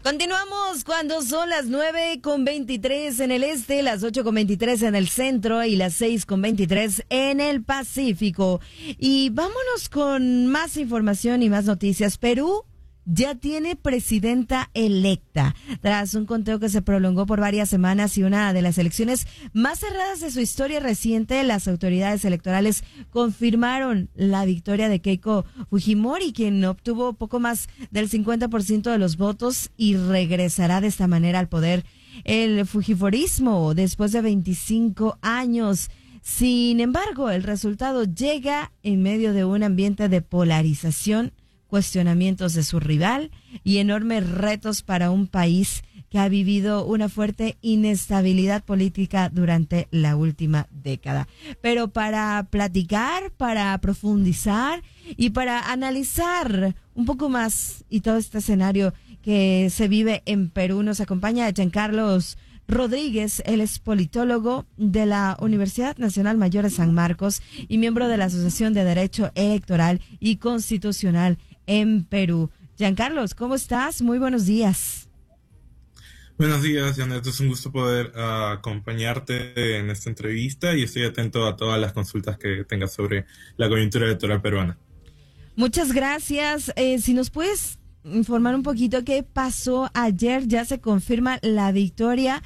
Continuamos cuando son las 9:23 en el este, las 8:23 en el centro y las 6:23 en el Pacífico. Y vámonos con más información y más noticias. Perú ya tiene presidenta electa. Tras un conteo que se prolongó por varias semanas y una de las elecciones más cerradas de su historia reciente, las autoridades electorales confirmaron la victoria de Keiko Fujimori, quien obtuvo poco más del 50% de los votos y regresará de esta manera al poder el fujimorismo después de 25 años. Sin embargo, el resultado llega en medio de un ambiente de polarización, cuestionamientos de su rival y enormes retos para un país que ha vivido una fuerte inestabilidad política durante la última década. Pero para platicar, para profundizar y para analizar un poco más y todo este escenario que se vive en Perú, nos acompaña Giancarlos Rodríguez. Él es politólogo de la Universidad Nacional Mayor de San Marcos y miembro de la Asociación de Derecho Electoral y Constitucional en Perú. Giancarlos, ¿cómo estás? Muy buenos días. Buenos días, Janet. Es un gusto poder acompañarte en esta entrevista y estoy atento a todas las consultas que tengas sobre la coyuntura electoral peruana. Muchas gracias. Si nos puedes informar un poquito qué pasó ayer, ya se confirma la victoria.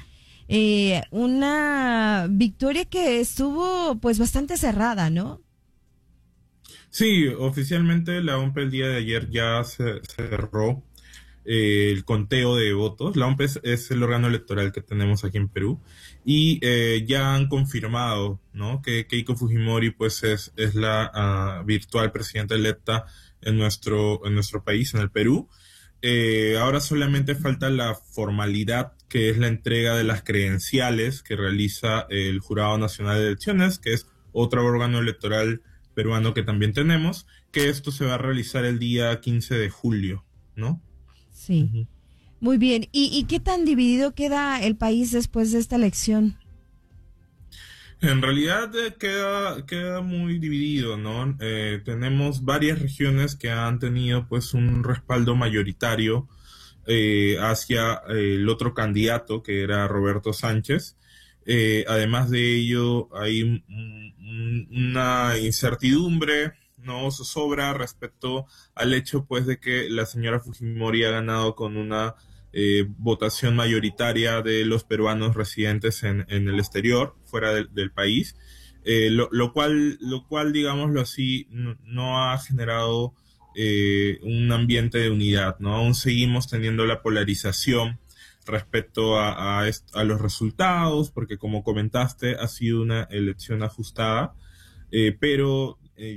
Una victoria que estuvo pues bastante cerrada, ¿no? Sí, oficialmente la OMP el día de ayer ya se cerró el conteo de votos. La OMP es el órgano electoral que tenemos aquí en Perú y ya han confirmado, ¿no?, que Keiko Fujimori pues es la virtual presidenta electa en nuestro país, en el Perú. Ahora solamente falta la formalidad, que es la entrega de las credenciales que realiza el Jurado Nacional de Elecciones, que es otro órgano electoral peruano que también tenemos, que esto se va a realizar el día 15 de julio, ¿no? Sí. Uh-huh. Muy bien. ¿Y qué tan dividido queda el país después de esta elección? En realidad queda muy dividido, ¿no? Tenemos varias regiones que han tenido pues un respaldo mayoritario hacia el otro candidato, que era Roberto Sánchez. Además de ello, hay una incertidumbre, no zozobra respecto al hecho pues de que la señora Fujimori ha ganado con una votación mayoritaria de los peruanos residentes en el exterior, fuera del país, lo cual, digámoslo así, no ha generado un ambiente de unidad, ¿no? Aún seguimos teniendo la polarización respecto a los resultados, porque como comentaste, ha sido una elección ajustada, pero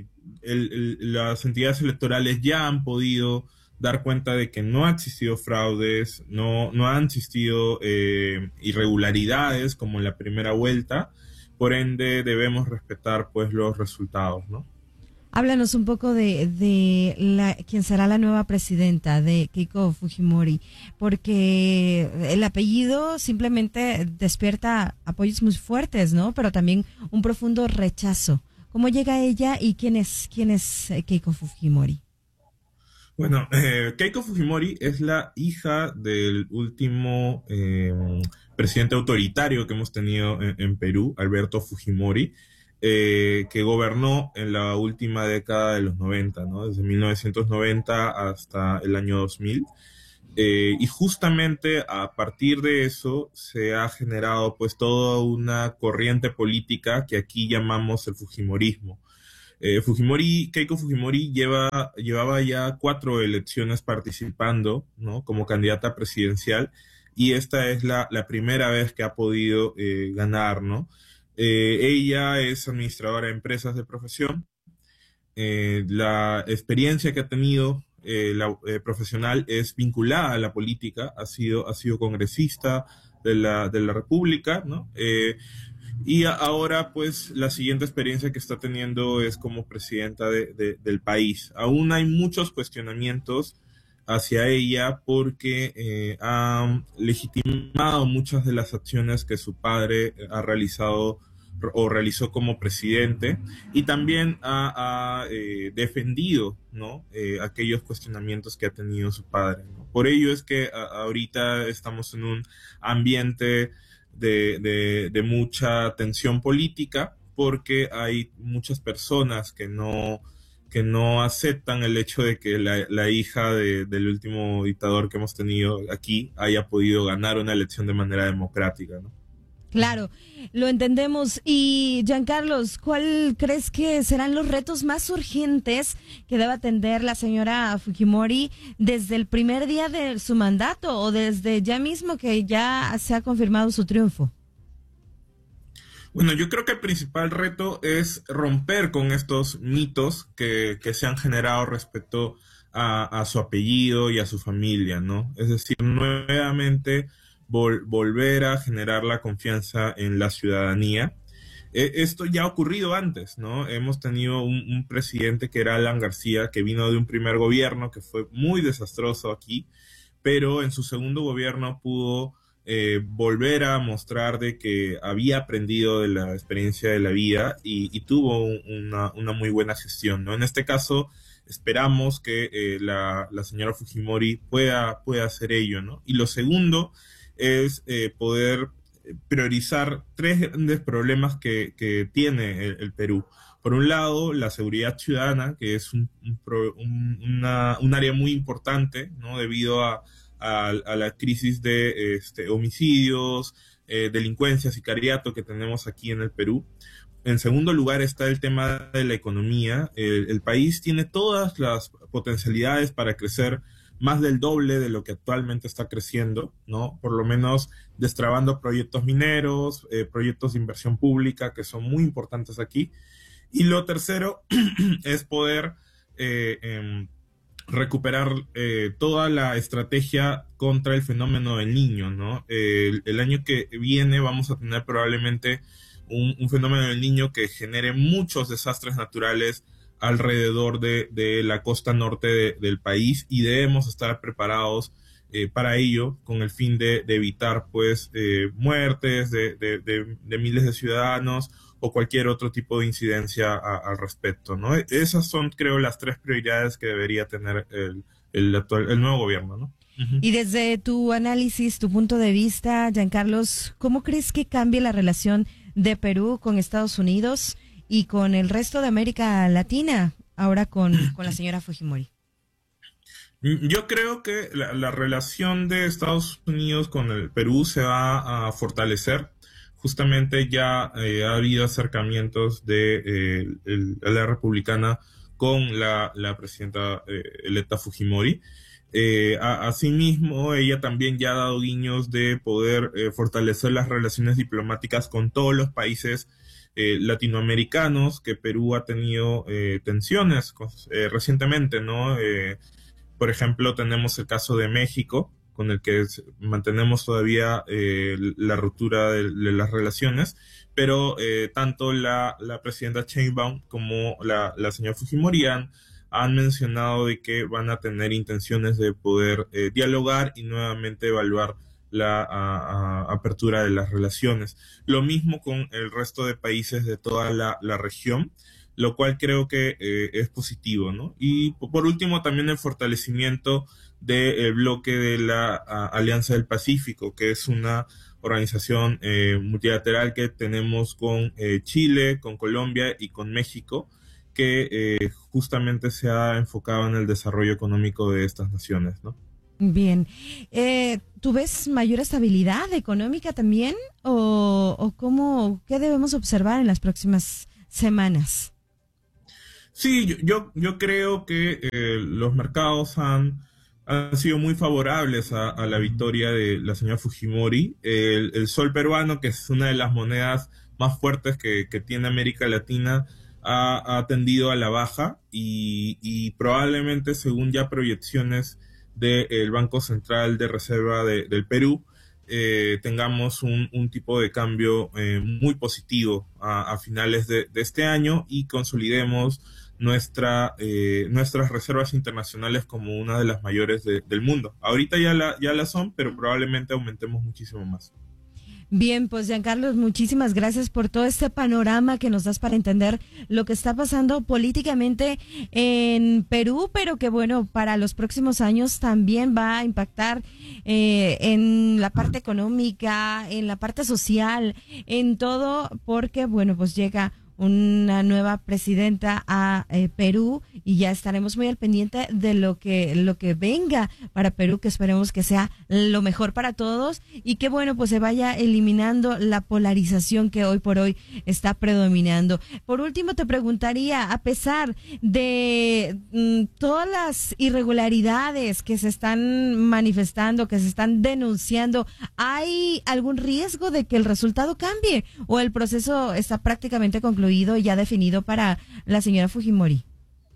las entidades electorales ya han podido dar cuenta de que no ha existido fraudes, no han existido irregularidades como en la primera vuelta, por ende debemos respetar pues los resultados, ¿no? Háblanos un poco de quién será la nueva presidenta de Keiko Fujimori, porque el apellido simplemente despierta apoyos muy fuertes, ¿no? Pero también un profundo rechazo. ¿Cómo llega ella y quién es Keiko Fujimori? Bueno, Keiko Fujimori es la hija del último presidente autoritario que hemos tenido en Perú, Alberto Fujimori, que gobernó en la última década de los 90, ¿no? Desde 1990 hasta el año 2000. Y justamente a partir de eso se ha generado pues toda una corriente política que aquí llamamos el Fujimorismo. Keiko Fujimori llevaba ya 4 elecciones participando, ¿no?, como candidata presidencial, y esta es la primera vez que ha podido ganar, ¿no? Ella es administradora de empresas de profesión. La experiencia que ha tenido profesional es vinculada a la política, ha sido congresista de la República, ¿no? Y ahora, pues, la siguiente experiencia que está teniendo es como presidenta del país. Aún hay muchos cuestionamientos hacia ella porque ha legitimado muchas de las acciones que su padre ha realizado o realizó como presidente, y también ha defendido, ¿no? Aquellos cuestionamientos que ha tenido su padre, ¿no? Por ello es que ahorita estamos en un ambiente de mucha tensión política, porque hay muchas personas que no aceptan el hecho de que la hija del último dictador que hemos tenido aquí haya podido ganar una elección de manera democrática, ¿no? Claro, lo entendemos. Y Giancarlos, ¿cuál crees que serán los retos más urgentes que debe atender la señora Fujimori desde el primer día de su mandato o desde ya mismo que ya se ha confirmado su triunfo? Bueno, yo creo que el principal reto es romper con estos mitos que se han generado respecto a su apellido y a su familia, ¿no? Es decir, nuevamente volver a generar la confianza en la ciudadanía. Esto ya ha ocurrido antes, ¿no? Hemos tenido un presidente que era Alan García, que vino de un primer gobierno que fue muy desastroso aquí, pero en su segundo gobierno pudo volver a mostrar de que había aprendido de la experiencia de la vida y tuvo una muy buena gestión, ¿no? En este caso, esperamos que la señora Fujimori pueda hacer ello, ¿no? Y lo segundo es poder priorizar tres grandes problemas que tiene el Perú. Por un lado, la seguridad ciudadana, que es un área muy importante, ¿no? Debido a la crisis de homicidios, delincuencia, sicariato que tenemos aquí en el Perú. En segundo lugar está el tema de la economía. El país tiene todas las potencialidades para crecer más del doble de lo que actualmente está creciendo, ¿no? Por lo menos destrabando proyectos mineros, proyectos de inversión pública que son muy importantes aquí. Y lo tercero es poder recuperar toda la estrategia contra el fenómeno del niño, ¿no? El año que viene vamos a tener probablemente un fenómeno del niño que genere muchos desastres naturales alrededor de la costa norte del país, y debemos estar preparados para ello, con el fin de evitar pues muertes de miles de ciudadanos o cualquier otro tipo de incidencia al respecto, ¿no? Esas son, creo, las tres prioridades que debería tener el nuevo gobierno, ¿no? Uh-huh. Y desde tu análisis, tu punto de vista, Giancarlos, ¿cómo crees que cambie la relación de Perú con Estados Unidos y con el resto de América Latina ahora con la señora Fujimori? Yo creo que la relación de Estados Unidos con el Perú se va a fortalecer. Justamente ya ha habido acercamientos de la republicana con la presidenta electa Fujimori. Asimismo, ella también ya ha dado guiños de poder fortalecer las relaciones diplomáticas con todos los países latinoamericanos, que Perú ha tenido tensiones recientemente, ¿no? Por ejemplo, tenemos el caso de México, con el que mantenemos todavía la ruptura de las relaciones, pero tanto la presidenta Sheinbaum como la señora Fujimori han mencionado de que van a tener intenciones de poder dialogar y nuevamente evaluar la apertura de las relaciones. Lo mismo con el resto de países de toda la región, lo cual creo que es positivo, ¿no? Y por último, también el fortalecimiento del bloque de la Alianza del Pacífico, que es una organización multilateral que tenemos con Chile, con Colombia y con México, que justamente se ha enfocado en el desarrollo económico de estas naciones, ¿no? Bien. ¿Tú ves mayor estabilidad económica también? ¿O qué debemos observar en las próximas semanas? Sí, yo creo que los mercados han sido muy favorables a la victoria de la señora Fujimori. El sol peruano, que es una de las monedas más fuertes que tiene América Latina, ha tendido a la baja y probablemente, según ya proyecciones del Banco Central de Reserva del Perú, tengamos un tipo de cambio muy positivo a finales de este año y consolidemos nuestras reservas internacionales como una de las mayores del mundo. Ahorita ya la son, pero probablemente aumentemos muchísimo más. Bien, pues Giancarlos, muchísimas gracias por todo este panorama que nos das para entender lo que está pasando políticamente en Perú, pero que bueno, para los próximos años también va a impactar en la parte económica, en la parte social, en todo, porque bueno, pues llega una nueva presidenta a Perú y ya estaremos muy al pendiente de lo que venga para Perú, que esperemos que sea lo mejor para todos y que bueno, pues se vaya eliminando la polarización que hoy por hoy está predominando. Por último, te preguntaría, a pesar de todas las irregularidades que se están manifestando, que se están denunciando, ¿hay algún riesgo de que el resultado cambie o el proceso está prácticamente concluido y ya definido para la señora Fujimori?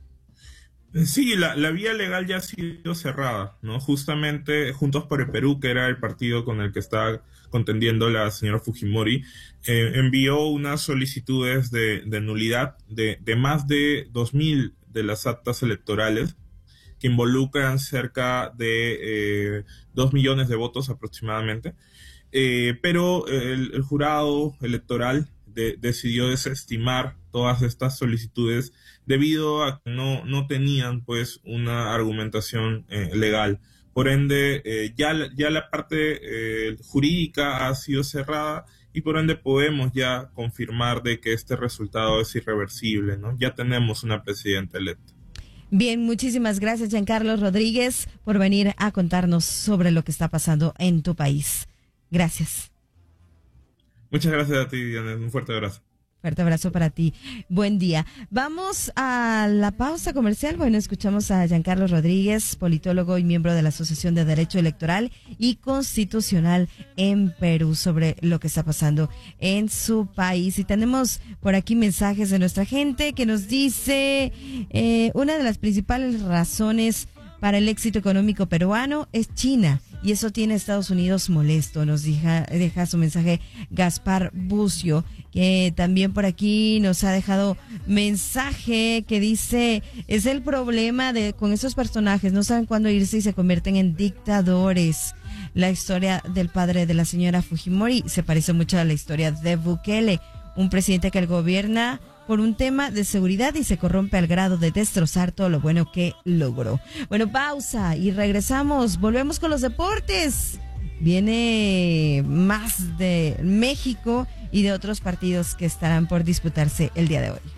Sí, la vía legal ya ha sido cerrada, ¿no? Justamente Juntos por el Perú, que era el partido con el que estaba contendiendo la señora Fujimori, envió unas solicitudes de nulidad de más de 2.000 de las actas electorales, que involucran cerca de 2 millones de votos aproximadamente. Pero el jurado electoral decidió desestimar todas estas solicitudes debido a que no tenían pues una argumentación legal. Por ende, ya la parte jurídica ha sido cerrada y por ende podemos ya confirmar de que este resultado es irreversible, ¿no? Ya tenemos una presidenta electa. Bien, muchísimas gracias, Giancarlos Rodríguez, por venir a contarnos sobre lo que está pasando en tu país. Gracias. Muchas gracias a ti, Diana. Un fuerte abrazo. Fuerte abrazo para ti. Buen día. Vamos a la pausa comercial. Bueno, escuchamos a Giancarlos Rodríguez, politólogo y miembro de la Asociación de Derecho Electoral y Constitucional en Perú, sobre lo que está pasando en su país. Y tenemos por aquí mensajes de nuestra gente que nos dice una de las principales razones para el éxito económico peruano es China, y eso tiene a Estados Unidos molesto. Nos deja su mensaje Gaspar Bucio, que también por aquí nos ha dejado mensaje que dice, es el problema con esos personajes, no saben cuándo irse y se convierten en dictadores. La historia del padre de la señora Fujimori se parece mucho a la historia de Bukele, un presidente que gobierna por un tema de seguridad y se corrompe al grado de destrozar todo lo bueno que logró. Bueno, pausa y regresamos. Volvemos con los deportes. Viene más de México y de otros partidos que estarán por disputarse el día de hoy.